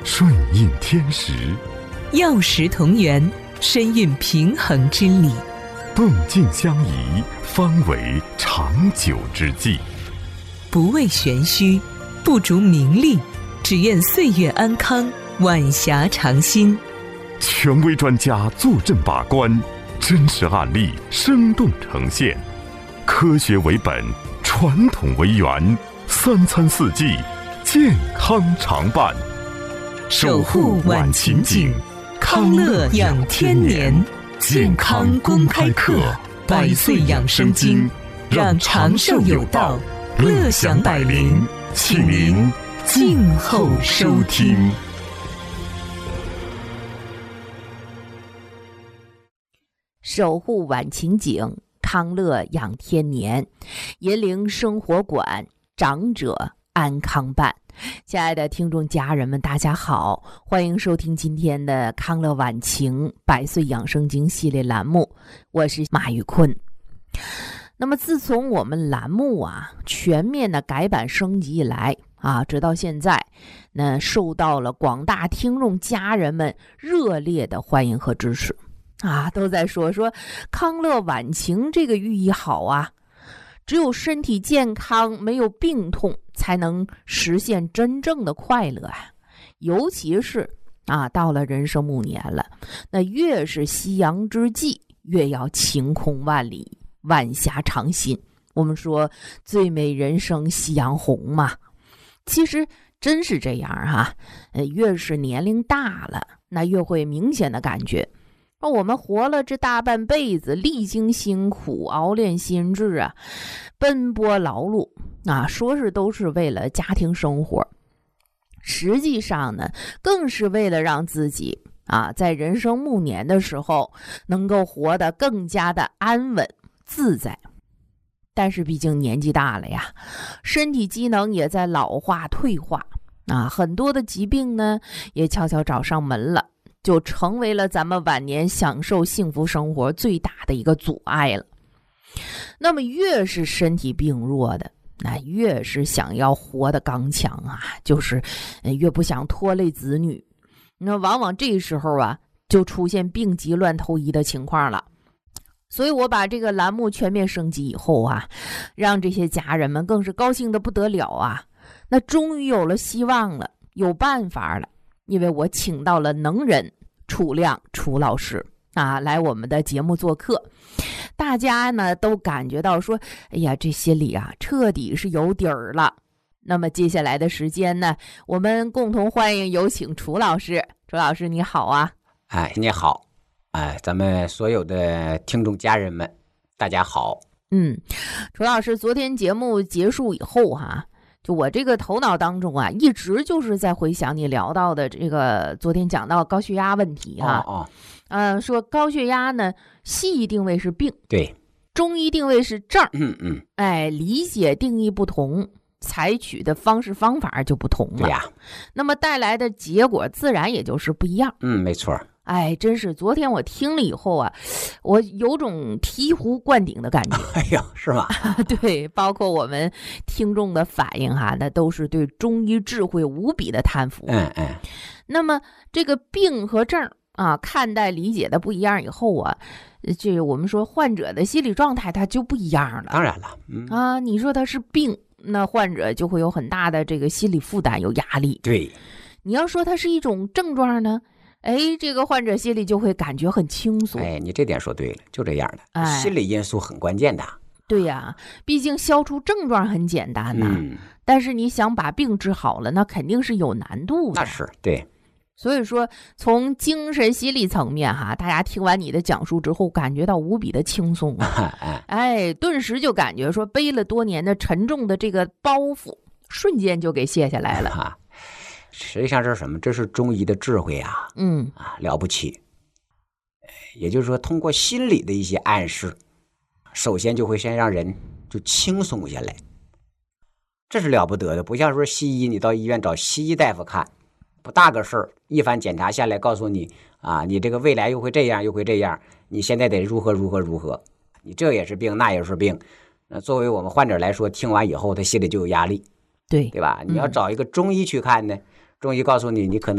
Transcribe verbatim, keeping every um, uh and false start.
顺应天时， 药食同源，深蕴平衡之理。 动静相宜，方为长久之计。 不为玄虚，不逐名利，只愿岁月安康，晚霞长新。 权威专家坐镇把关，真实案例生动呈现，科学为本，传统为源，三餐四季健康常伴。 守护晚晴景，康乐养天年。健康公开课，百岁养生经，让长寿有道，乐享百龄，请您静候收听。 守护晚晴景，康乐养天年，银铃生活馆，长者安康伴。亲爱的听众家人们，大家好，欢迎收听今天的康乐晚晴百岁养生经系列栏目，我是马玉坤。那么自从我们栏目啊全面的改版升级以来啊，直到现在，那受到了广大听众家人们热烈的欢迎和支持啊，都在说说康乐晚晴这个寓意好啊，只有身体健康，没有病痛，才能实现真正的快乐啊！尤其是啊，到了人生暮年了，那越是夕阳之际，越要晴空万里，晚霞长新。我们说最美人生夕阳红嘛，其实真是这样哈、啊。呃，越是年龄大了，那越会明显的感觉。我们活了这大半辈子，历经辛苦，熬炼心智啊，奔波劳碌啊，说是都是为了家庭生活，实际上呢，更是为了让自己啊，在人生暮年的时候，能够活得更加的安稳自在。但是毕竟年纪大了呀，身体机能也在老化退化啊，很多的疾病呢，也悄悄找上门了。就成为了咱们晚年享受幸福生活最大的一个阻碍了。那么越是身体病弱的，那越是想要活得刚强啊，就是越不想拖累子女。那往往这时候啊，就出现病急乱投医的情况了。所以我把这个栏目全面升级以后啊，让这些家人们更是高兴得不得了啊。那终于有了希望了，有办法了。因为我请到了能人楚亮楚老师啊，来我们的节目做客，大家呢都感觉到说，哎呀，这心里啊彻底是有底儿了。那么接下来的时间呢，我们共同欢迎有请楚老师。楚老师你好啊。 哎，你好，哎，咱们所有的听众家人们，大家好。 嗯，楚老师，昨天节目结束以后哈、啊。就我这个头脑当中啊，一直就是在回想你聊到的这个昨天讲到高血压问题哈、啊， 哦哦， 嗯、呃，说高血压呢，西医定位是病， 对， 中医定位是症， 嗯嗯， 哎，理解定义不同，采取的方式方法就不同了， 对呀， 那么带来的结果自然也就是不一样， 嗯，没错。 哎，真是昨天我听了以后啊，我有种醍醐灌顶的感觉。 哎呀，是吗？ 对，包括我们听众的反应哈，那都是对中医智慧无比的叹服。 嗯嗯。那么这个病和症啊，看待理解的不一样以后啊，这我们说患者的心理状态它就不一样了。 当然了，嗯啊，你说他是病，那患者就会有很大的这个心理负担，有压力。 对。 你要说它是一种症状呢？哎，这个患者心里就会感觉很轻松。 哎，你这点说对了，就这样的。 哎， 心理因素很关键的。 对呀、啊，毕竟消除症状很简单呐、 嗯， 但是你想把病治好了，那肯定是有难度的。 那是对。 所以说，从精神心理层面哈，大家听完你的讲述之后，感觉到无比的轻松啊，哎，顿时就感觉说背了多年的沉重的这个包袱，瞬间就给卸下来了。 啊实际上这是什么？这是中医的智慧啊， 嗯啊，了不起。也就是说，通过心理的一些暗示，首先就会先让人就轻松下来，这是了不得的。不像说西医，你到医院找西医大夫看，不大个事儿，一番检查下来，告诉你啊，你这个未来又会这样，又会这样，你现在得如何如何如何，你这也是病，那也是病。那作为我们患者来说，听完以后他心里就有压力， 对对吧？你要找一个中医去看呢，中医告诉你，你可能